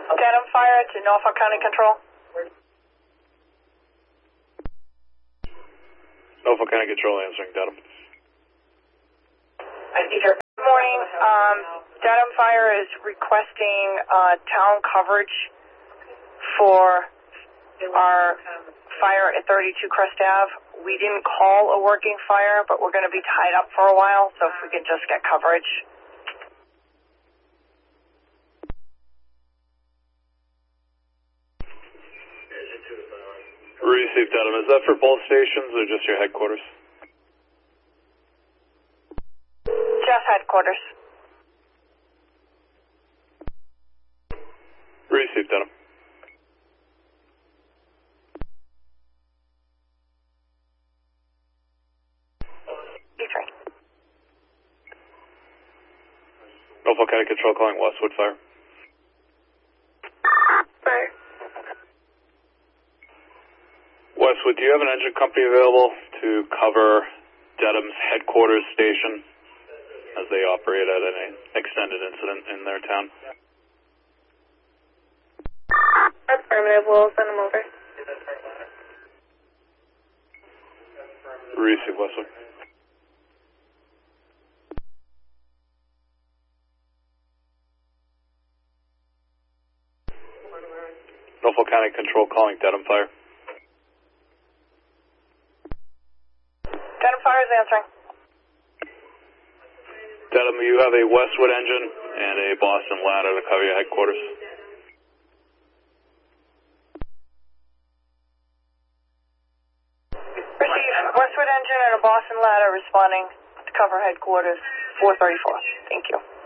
Dedham Fire to Norfolk County Control. Norfolk County Control answering, Dedham. Good morning. Dedham Fire is requesting town coverage for our fire at 32 Crest Ave. We didn't call a working fire, but we're going to be tied up for a while, so if we could just get coverage. Received, Dedham. Is that for both stations or just your headquarters? Just headquarters. Received, Dedham. D3. Norfolk County Control calling Westwood Fire. Right. Westwood, do you have an engine company available to cover Dedham's headquarters station as they operate at an extended incident in their town? Affirmative, we'll send them over. Receive, Westwood. Norfolk County Control calling Dedham Fire. Dedham Fire is answering. Dedham, you have a Westwood engine and a Boston ladder to cover your headquarters. Receive Westwood engine and a Boston ladder responding to cover headquarters 434. Thank you.